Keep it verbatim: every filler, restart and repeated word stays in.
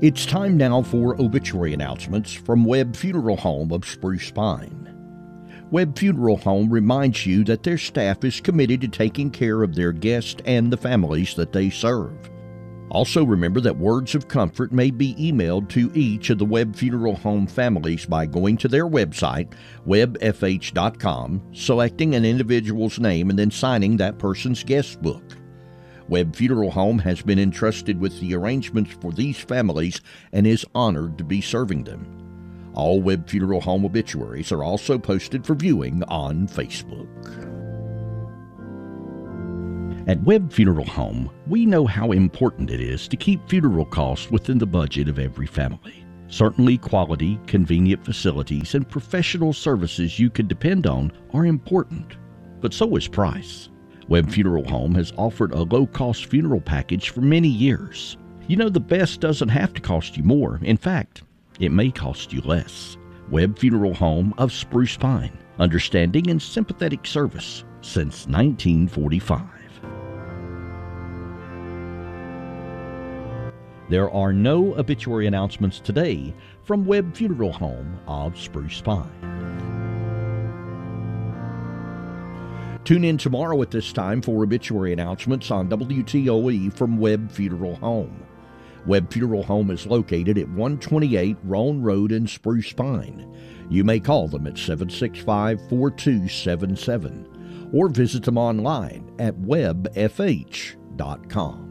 It's time now for obituary announcements from Webb Funeral Home of Spruce Pine. Webb Funeral Home reminds you that their staff is committed to taking care of their guests and the families that they serve. Also remember that words of comfort may be emailed to each of the Webb Funeral Home families by going to their website, webb f h dot com, selecting an individual's name and then signing that person's guest book. Webb Funeral Home has been entrusted with the arrangements for these families and is honored to be serving them. All Webb Funeral Home obituaries are also posted for viewing on Facebook. At Webb Funeral Home, we know how important it is to keep funeral costs within the budget of every family. Certainly, quality, convenient facilities, and professional services you can depend on are important, but so is price. Webb Funeral Home has offered a low-cost funeral package for many years. You know, the best doesn't have to cost you more. In fact, it may cost you less. Webb Funeral Home of Spruce Pine, understanding and sympathetic service since nineteen forty-five. There are no obituary announcements today from Webb Funeral Home of Spruce Pine. Tune in tomorrow at this time for obituary announcements on W T O E from Webb Funeral Home. Webb Funeral Home is located at one twenty-eight Roan Road in Spruce Pine. You may call them at seven six five, four two seven seven or visit them online at webb f h dot com.